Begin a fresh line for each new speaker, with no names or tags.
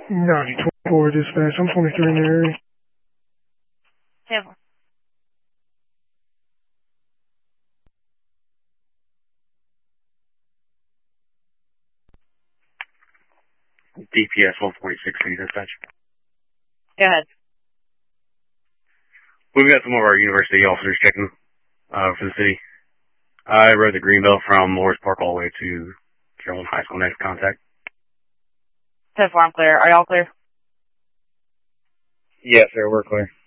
924 dispatch. I'm 23 in the area.
10.
DPS 146 dispatch.
Go ahead.
We've got some of our university officers checking for the city. I rode the Greenbelt from Morris Park all the way to Carrollton High School. Next contact.
10-4, I'm clear. Are y'all clear?
Yes, sir. We're clear.